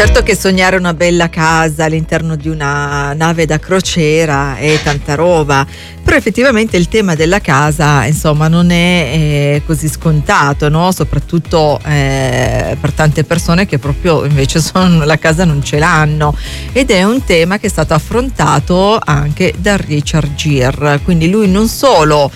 Certo che sognare una bella casa all'interno di una nave da crociera è tanta roba, però effettivamente il tema della casa, insomma, non è così scontato, no? Soprattutto per tante persone che proprio invece la casa non ce l'hanno, ed è un tema che è stato affrontato anche da Richard Gere. Quindi lui non solo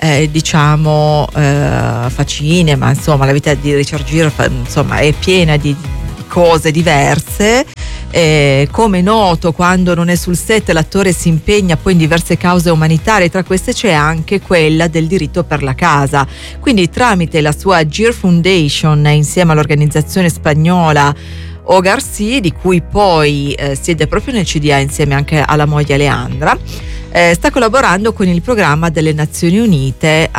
fa cinema, insomma la vita di Richard Gere insomma è piena di cose diverse. Come è noto, quando non è sul set l'attore si impegna poi in diverse cause umanitarie, tra queste c'è anche quella del diritto per la casa. Quindi tramite la sua Gere Foundation, insieme all'organizzazione spagnola Hogar Sí, di cui poi siede proprio nel CDA insieme anche alla moglie Alejandra, sta collaborando con il programma delle Nazioni Unite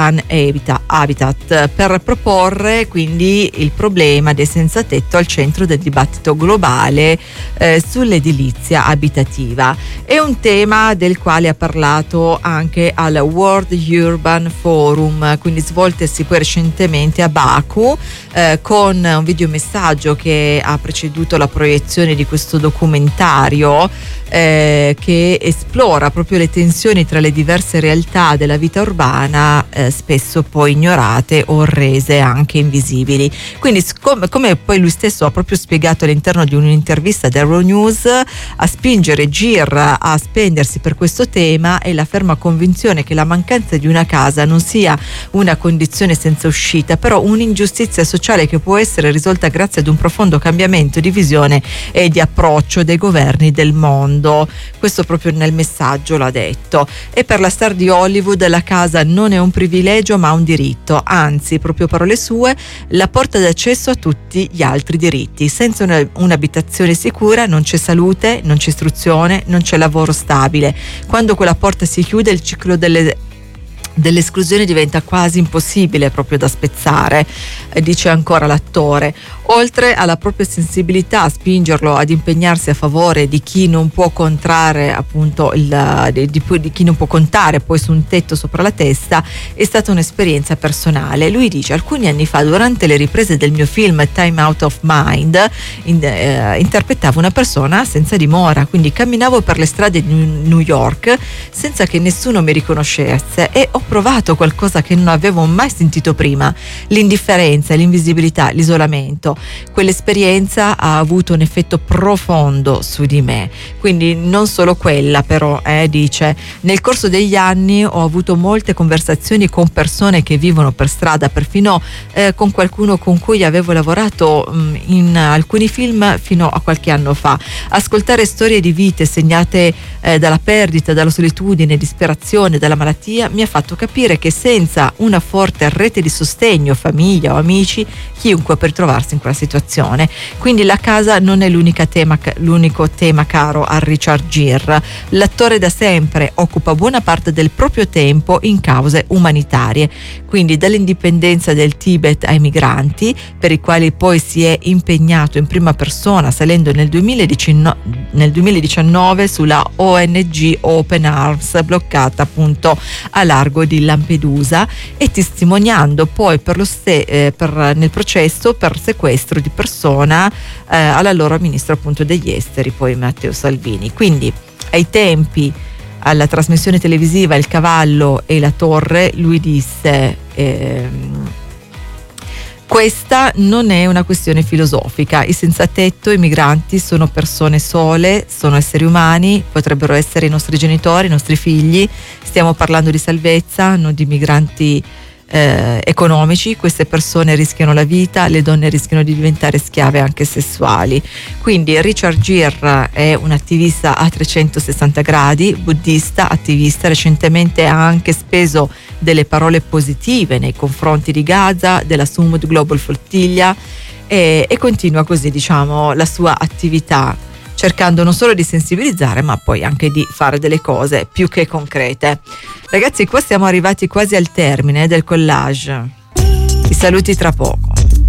Habitat per proporre quindi il problema dei senza tetto al centro del dibattito globale sull'edilizia abitativa. È un tema del quale ha parlato anche al World Urban Forum, quindi svoltesi poi recentemente a Baku, con un videomessaggio che ha preceduto la proiezione di questo documentario che esplora proprio le tensioni tra le diverse realtà della vita urbana, spesso poi ignorate o rese anche invisibili. Quindi come poi lui stesso ha proprio spiegato all'interno di un'intervista ad Euronews, a spingere Gere a spendersi per questo tema è la ferma convinzione che la mancanza di una casa non sia una condizione senza uscita, però un'ingiustizia sociale che può essere risolta grazie ad un profondo cambiamento di visione e di approccio dei governi del mondo. Questo proprio nel messaggio l'ha detto. E per la star di Hollywood la casa non è un privilegio ma un diritto, anzi, proprio parole sue, la porta d'accesso a tutti gli altri diritti. Senza un'abitazione sicura non c'è salute, non c'è istruzione, non c'è lavoro stabile. Quando quella porta si chiude il ciclo dell'esclusione diventa quasi impossibile proprio da spezzare, dice ancora l'attore. Oltre alla propria sensibilità, a spingerlo ad impegnarsi a favore di chi non può contare appunto di chi non può contare poi su un tetto sopra la testa, è stata un'esperienza personale. Lui dice: alcuni anni fa, durante le riprese del mio film Time Out of Mind, interpretavo una persona senza dimora, quindi camminavo per le strade di New York senza che nessuno mi riconoscesse e ho provato qualcosa che non avevo mai sentito prima: l'indifferenza, l'invisibilità, l'isolamento. Quell'esperienza ha avuto un effetto profondo su di me. Quindi non solo quella, però, dice, nel corso degli anni ho avuto molte conversazioni con persone che vivono per strada, perfino con qualcuno con cui avevo lavorato in alcuni film fino a qualche anno fa. Ascoltare storie di vite segnate dalla perdita, dalla solitudine, disperazione, dalla malattia mi ha fatto capire che senza una forte rete di sostegno, famiglia o amici, chiunque può ritrovarsi in quella situazione. Quindi la casa non è l'unico tema caro a Richard Gere. L'attore da sempre occupa buona parte del proprio tempo in cause umanitarie, quindi dall'indipendenza del Tibet ai migranti, per i quali poi si è impegnato in prima persona, salendo nel 2019 sulla ONG Open Arms, bloccata appunto a largo di Lampedusa, e testimoniando poi nel processo per sequestro di persona all'allora ministro appunto degli esteri, poi Matteo Salvini. Quindi ai tempi, alla trasmissione televisiva Il Cavallo e la Torre, lui disse: questa non è una questione filosofica, i senza tetto, i migranti sono persone sole, sono esseri umani, potrebbero essere i nostri genitori, i nostri figli, stiamo parlando di salvezza, non di migranti economici. Queste persone rischiano la vita, le donne rischiano di diventare schiave anche sessuali. Quindi Richard Gere è un attivista a 360 gradi, buddista, attivista, recentemente ha anche speso delle parole positive nei confronti di Gaza, della Sumud Global Flottiglia, e continua così, diciamo, la sua attività, cercando non solo di sensibilizzare ma poi anche di fare delle cose più che concrete. Ragazzi, qua siamo arrivati quasi al termine del collage. I saluti tra poco.